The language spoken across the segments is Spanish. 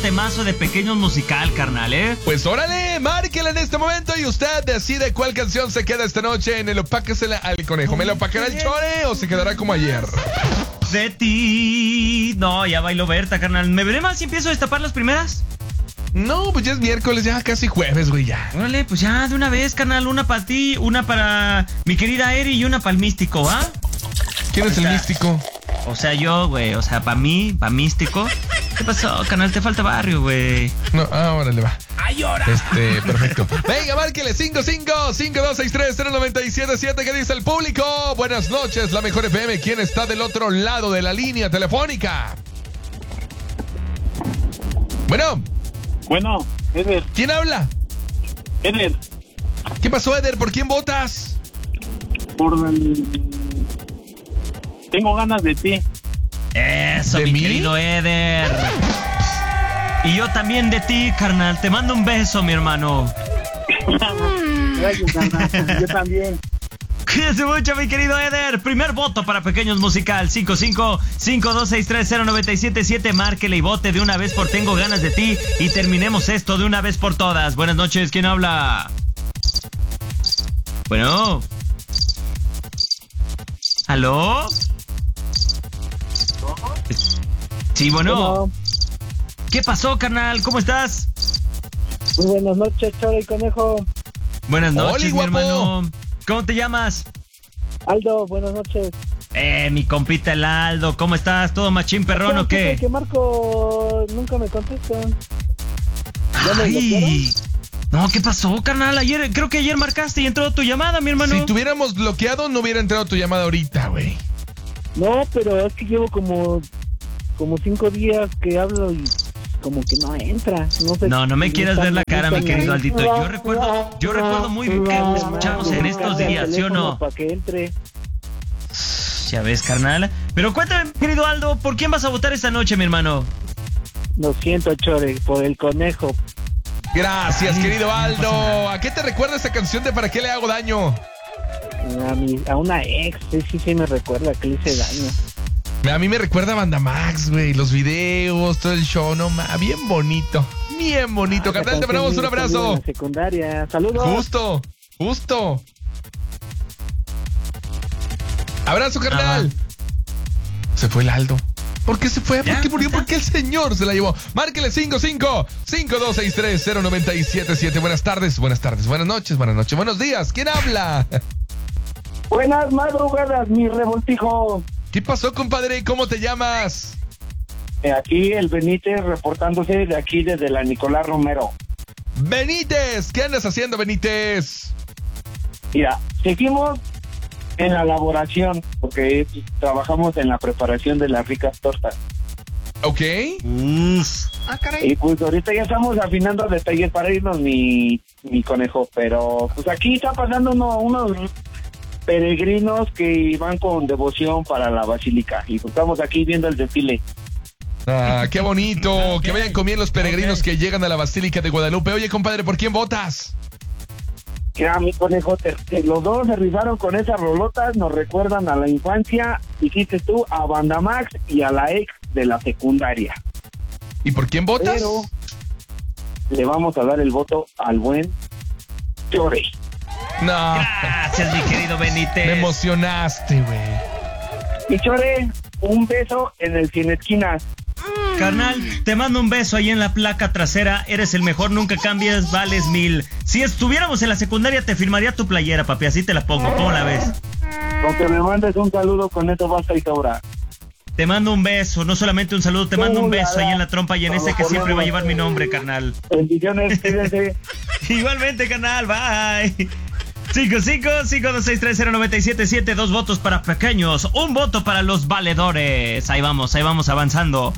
temazo de Pequeños Musical, carnal, ¿eh? Pues órale, márquela en este momento y usted decide cuál canción se queda esta noche en el Opáquesela al Conejo. ¿Me lo opacará el Chore o se quedará como ayer? De ti. No, ya bailó Berta, carnal. ¿Me veré mal si empiezo a destapar las primeras? No, pues ya es miércoles, ya casi jueves, güey, ya. Órale, pues ya de una vez, carnal. Una para ti, una para mi querida Eri y una para el místico, ¿va? ¿Quién es el místico? O sea, yo, güey, o sea, para mí, para místico. ¿Qué pasó, canal? Te falta barrio, güey. No, órale, va. ¡Ay, ahora! Perfecto. Venga, márquele 55-5263-0977. ¿Qué dice el público? Buenas noches, la mejor FM. ¿Quién está del otro lado de la línea telefónica? Bueno, Eder. ¿Quién habla? Eder. ¿Qué pasó, Eder? ¿Por quién votas? Tengo ganas de ti. Eso, ¿De mi mí? querido Eder. Y yo también de ti, carnal. Te mando un beso, mi hermano. Gracias, carnal. Yo también. Cuídese mucho, mi querido Eder. Primer voto para Pequeños Musical. 55-5263-0977. Márquele y vote de una vez por Tengo Ganas de Ti. Y terminemos esto de una vez por todas. Buenas noches, ¿quién habla? Bueno. ¿Aló? Sí, bueno. ¿Qué pasó, carnal? ¿Cómo estás? Muy buenas noches, Chore y Conejo. Buenas noches, Oli, mi guapo. hermano. ¿Cómo te llamas? Aldo, buenas noches. Mi compita el Aldo. ¿Cómo estás? ¿Todo machín perrón o qué? Que Marco nunca me contesta. ¿Ya me bloquearon? Ay, no, ¿qué pasó, carnal? Creo que ayer marcaste y entró tu llamada, mi hermano. Si tuviéramos bloqueado, no hubiera entrado tu llamada ahorita, güey. No, pero es que llevo como 5 días que hablo y como que no entra. No sé. No me quieras ver la cara, mi Están- querido Aldito. Yo recuerdo muy bien que nos escuchamos en estos días, ¿sí o no? Para que entre. Ya ves, carnal. Pero cuéntame, querido Aldo, ¿por quién vas a votar esta noche, mi hermano? Lo siento, Chore, por el conejo. Gracias, querido no pasa Aldo. nada. ¿A qué te recuerda esta canción de ¿Para qué le hago daño? A una ex, sí me recuerda que le hice daño. A mí me recuerda a Banda Max, güey. Los videos, todo el show, no más. Bien bonito. Bien bonito. Carnal, te mandamos un abrazo. En la secundaria. Saludos. Justo. Abrazo, carnal. Se fue el Aldo. ¿Por qué se fue? ¿Por qué murió? ¿Por qué el señor se la llevó? Márquele 55-5263-0977. Buenas tardes, buenas noches, buenos días. ¿Quién habla? Buenas madrugadas, mi revoltijo. ¿Qué pasó, compadre? ¿Cómo te llamas? Aquí el Benítez reportándose de aquí desde la Nicolás Romero. Benítez, ¿qué andas haciendo, Benítez? Mira, seguimos en la elaboración, porque trabajamos en la preparación de las ricas tortas. Ok. Y pues ahorita ya estamos afinando detalles para irnos, mi conejo, pero pues aquí está pasando unos peregrinos que van con devoción para la basílica y pues estamos aquí viendo el desfile. Ah, qué bonito. Que vayan con bien los peregrinos que llegan a la Basílica de Guadalupe. Oye, compadre, ¿por quién votas? Ya, mi conejo, los dos se rifaron con esas rolotas, nos recuerdan a la infancia, dijiste tú, a Banda Max y a la ex de la secundaria. ¿Y por quién votas? Pero le vamos a dar el voto al buen Chore. No, Gracias, mi querido Benítez. me emocionaste, güey. Y Chore, un beso en el Cien Esquinas. Carnal, te mando un beso ahí en la placa trasera. Eres el mejor, nunca cambies, vales 1000. Si estuviéramos en la secundaria, te firmaría tu playera, papi. Así te la pongo. ¿Cómo la ves? Con que me mandes un saludo, con eso basta y sobra. Te mando un beso, no solamente un saludo, te mando un beso ahí en la trompa y en ese que siempre va a llevar mi nombre, carnal. Bendiciones, cuídense. Igualmente, carnal, bye. 55-5263-0977, 2 votos para pequeños, 1 voto para los valedores. Ahí vamos avanzando.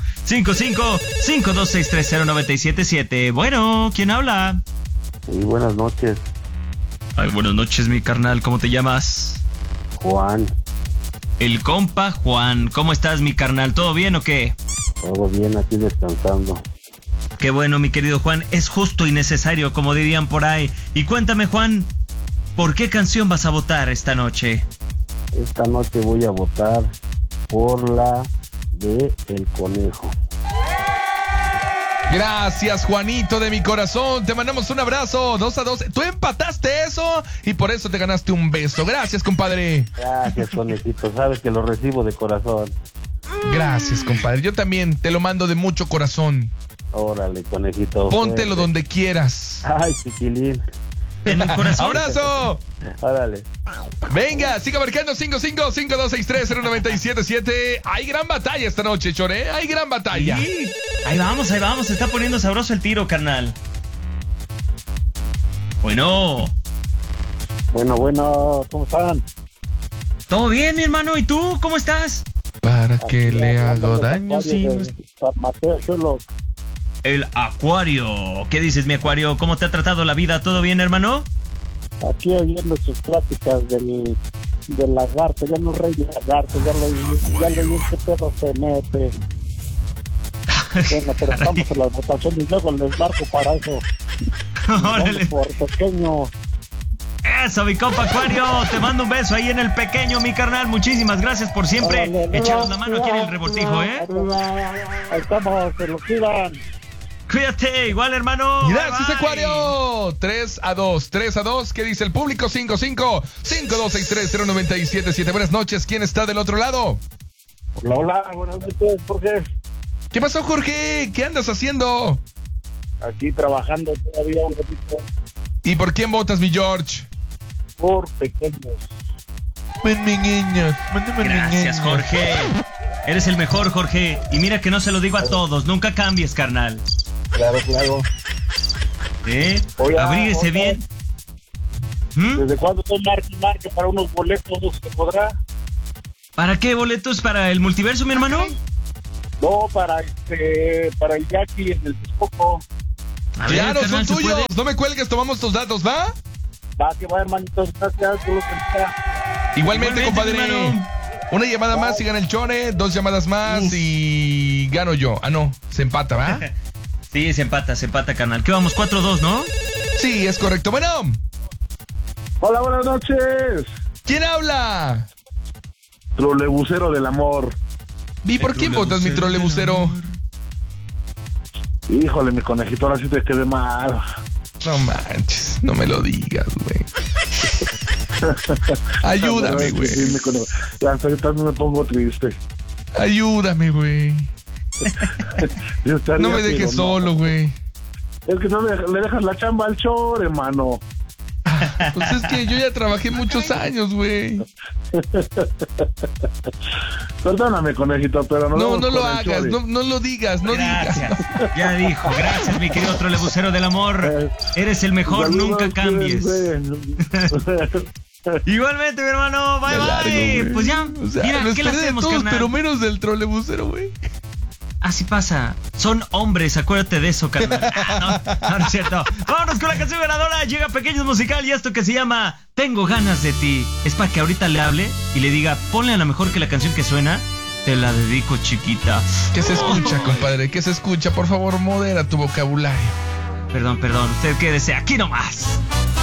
55-5263-0977. Bueno, ¿quién habla? Sí, buenas noches, Ay, buenas noches, mi carnal, ¿cómo te llamas? Juan. El compa Juan. ¿Cómo estás, mi carnal? ¿Todo bien o qué? Todo bien, aquí descansando. Qué bueno, mi querido Juan. Es justo y necesario, como dirían por ahí. Y cuéntame, Juan, ¿por qué canción vas a votar esta noche? Esta noche voy a votar por la de El Conejo. Gracias, Juanito de mi corazón. Te mandamos un abrazo. 2-2. Tú empataste eso y por eso te ganaste un beso. Gracias, compadre. Gracias, conejito. Sabes que lo recibo de corazón. Gracias, compadre. Yo también te lo mando de mucho corazón. Órale, conejito. Póntelo donde quieras. Ay, chiquilín. En el corazón. ¡Abrazo! Órale. Venga, siga marcando 55-5263-0977. Hay gran batalla esta noche, Chore. Hay gran batalla. Sí. Ahí vamos. Se está poniendo sabroso el tiro, carnal. Bueno. Bueno, ¿cómo están? ¿Todo bien, mi hermano? ¿Y tú? ¿Cómo estás? ¿Para qué le hago daño si no Mateo Chulo. El Acuario. ¿Qué dices, mi Acuario? ¿Cómo te ha tratado la vida? ¿Todo bien, hermano? Aquí oyendo sus pláticas del lagarto, ya no rey lagarto, ya lo vi qué pedo se mete. Bueno, pero estamos en las votaciones y luego les marco para eso. Órale. Por pequeño. Eso, mi compa Acuario. Te mando un beso ahí en el pequeño, mi carnal. Muchísimas gracias por siempre echarnos la mano aquí en el revoltijo, ¿eh? Ahí estamos, se lo cuidan. Cuídate, igual, hermano. Gracias, Bye. Acuario. 3-2. ¿Qué dice el público? 55-5263-0977. Buenas noches. ¿Quién está del otro lado? Hola, buenas noches, Jorge. ¿Qué pasó, Jorge? ¿Qué andas haciendo? Aquí trabajando todavía un ratito ¿Y por quién votas, mi George? por pequeños. Gracias, Jorge. Eres el mejor, Jorge. Y mira que no se lo digo a todos. Nunca cambies, carnal. Claro. Oye, Abríguese bien. ¿Mm? ¿Desde cuándo estoy marque para unos boletos? ¿Se podrá? ¿Para qué boletos? ¿Para el multiverso, mi hermano? No, para el Jackie en el Texcoco. A ver, Claro, carnal, son ¿se tuyos. puede? No me cuelgues, tomamos tus datos, ¿va? Va, que va, hermanitos, gracias, solo que está. Igualmente, compadre. mi hermano. Una llamada más y gana el Chore, 2 llamadas más y gano yo. Ah, no, se empata, ¿va? Sí, se empata, carnal. ¿Qué vamos? 4-2, ¿no? Sí, es correcto. Bueno, Hola, buenas noches. ¿quién habla? Trolebusero del amor. ¿Y por quién votas, mi trolebusero? Híjole, mi conejito, ahora sí te quedé mal. No manches, no me lo digas, güey. Ayúdame, güey. Sí, mi conejo. Ya hasta ahorita me pongo triste. Ayúdame, güey. Yo estaría, No me dejes pero solo, güey. Es que no le dejas la chamba al Chore, hermano. Pues es que yo ya trabajé muchos años, güey. Perdóname, conejito, pero no. No, no lo con el hagas, Chore. no lo digas, no digas. Gracias. Ya dijo. Gracias, mi querido trolebusero del amor. Eres el mejor, Saludos, nunca cambies. cuídense. Igualmente, mi hermano. Bye, Me bye. largo, güey. Pues ya, O sea, mira, lo ¿qué le esperé de hacemos, todos, carnal? pero menos del trolebusero, güey. Así pasa. Son hombres, acuérdate de eso, carnal. No es cierto. Vámonos con la canción ganadora. Llega Pequeños Musical y esto que se llama Tengo ganas de ti. Es para que ahorita le hable y le diga, ponle a la mejor que la canción que suena. Te la dedico, chiquita. ¿Qué se escucha, compadre? ¿Qué se escucha? Por favor, modera tu vocabulario. Perdón. Usted quédese aquí nomás.